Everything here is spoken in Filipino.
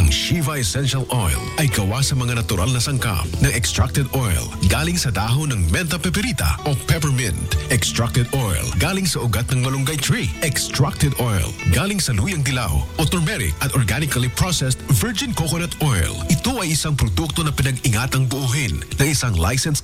Ang Shiva Essential Oil ay gawa sa mga natural na sangkap ng extracted oil galing sa dahon ng menta peperita o peppermint. Extracted oil galing sa ugat ng malunggay tree. Extracted oil galing sa luyang dilaw o turmeric at organically processed virgin coconut oil. Ito ay isang produkto na pinag-ingatang buuhin ng isang licensed